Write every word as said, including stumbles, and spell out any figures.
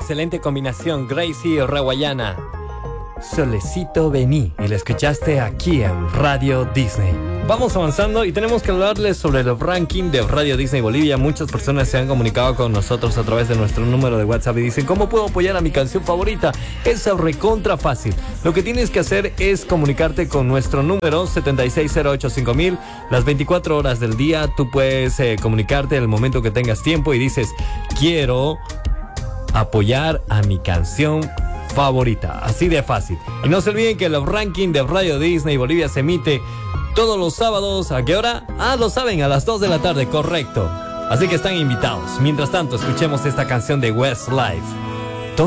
excelente combinación, Gracie Rawayana. Solecito vení, y la escuchaste aquí en Radio Disney. Vamos avanzando y tenemos que hablarles sobre el ranking de Radio Disney Bolivia. Muchas personas se han comunicado con nosotros a través de nuestro número de WhatsApp y dicen: ¿cómo puedo apoyar a mi canción favorita? Es recontra fácil. Lo que tienes que hacer es comunicarte con nuestro número siete seis cero ocho cinco mil. Las veinticuatro horas del día tú puedes eh, comunicarte en el momento que tengas tiempo y dices: quiero apoyar a mi canción favorita. Así de fácil. Y no se olviden que el ranking de Radio Disney Bolivia se emite todos los sábados. ¿A qué hora? Ah, lo saben, a las dos de la tarde, correcto. Así que están invitados. Mientras tanto, escuchemos esta canción de Westlife.